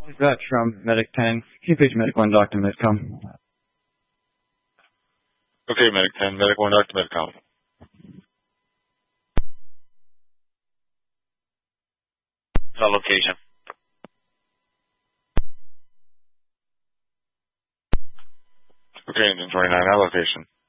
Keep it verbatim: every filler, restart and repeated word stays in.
Is that from Medic ten? Can you page Medic one, Doctor Medcom? Okay, Medic ten, Medic one, Doctor Medcom. No location. Okay, engine twenty-nine, our location.